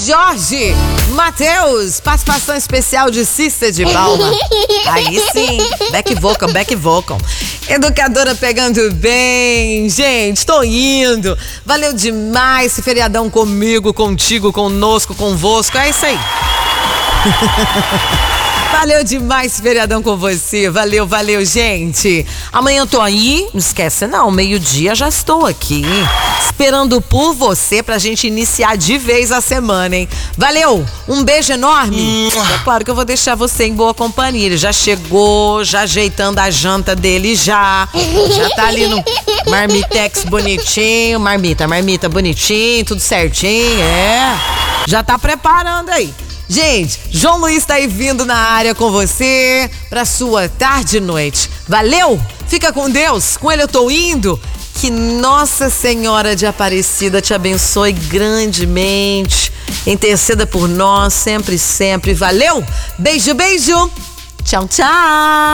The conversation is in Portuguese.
Jorge Matheus, participação especial de Cícera de Palma. Aí sim, back vocal. Educadora pegando bem. Gente, tô indo. Valeu demais esse feriadão comigo, contigo, conosco, convosco. É isso aí. Valeu demais esse feriadão com você. Valeu, gente. Amanhã eu tô aí. Não esquece não, meio-dia já estou aqui. Esperando por você pra gente iniciar de vez a semana, hein? Valeu, um beijo enorme. É claro que eu vou deixar você em boa companhia. Ele já chegou, já ajeitando a janta dele já tá ali no marmitex bonitinho, marmita bonitinho, tudo certinho, já tá preparando aí. Gente, João Luiz tá aí vindo na área com você pra sua tarde e noite. Valeu? Fica com Deus, com ele eu tô indo. Que Nossa Senhora de Aparecida te abençoe grandemente. Interceda por nós sempre. Valeu? Beijo. Tchau.